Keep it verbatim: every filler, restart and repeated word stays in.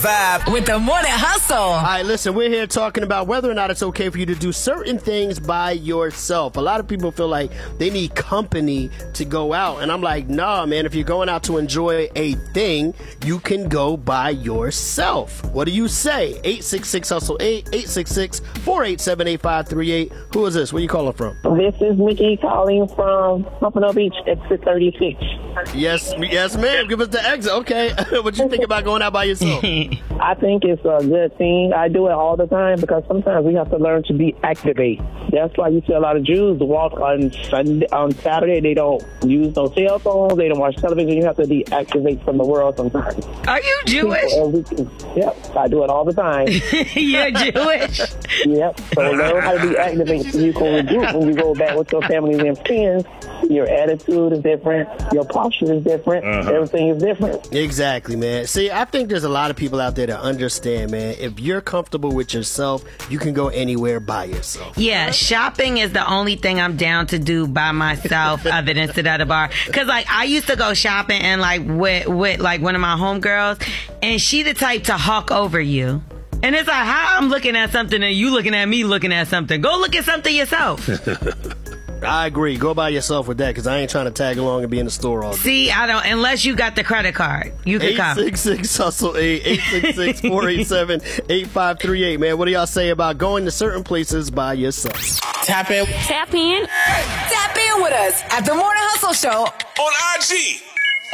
vibe with the Morning Hustle. All right, listen, we're here talking about whether or not it's okay for you to do certain things by yourself. A lot of people feel like they need company to go out. And I'm like, nah, man, if you're going out to enjoy a thing, you can go by yourself. What do you say? eight six six hustle eight, eight six six, four eight seven, eight five three eight. Who is this? Where you calling from? This is Mickey calling from Pompano Beach, exit thirty-six. Yes, yes, ma'am. Give us the exit. Okay. What you think about going out by yourself? I think it's a good thing. I do it all the time because sometimes we have to learn to deactivate. That's why you see a lot of Jews walk on Sunday, on Saturday. They don't use no cell phones. They don't watch television. You have to deactivate from the world sometimes. Are you Jewish? Yep, I do it all the time. You're Jewish? Yep. So learn how to deactivate so you can regroup when you go back with your family and friends. Your attitude is different. Your posture is different. Uh-huh. Everything is different. Exactly, man. See, I think there's a lot of people out there that understand, man. If you're comfortable with yourself, you can go anywhere by yourself. Yeah, shopping is the only thing I'm down to do by myself other than sit at a bar. Because, like, I used to go shopping and, like, with, with, like, one of my homegirls, and she the type to hawk over you. And it's like, how I'm looking at something and you looking at me looking at something. Go look at something yourself. I agree. Go by yourself with that because I ain't trying to tag along and be in the store all day. See, I don't, unless you got the credit card. You can come. eight six six hustle eight, eight six six, four eight seven, eight five three eight. Man, what do y'all say about going to certain places by yourself? Tap in. Tap in. Tap in with us at the Morning Hustle Show on I G.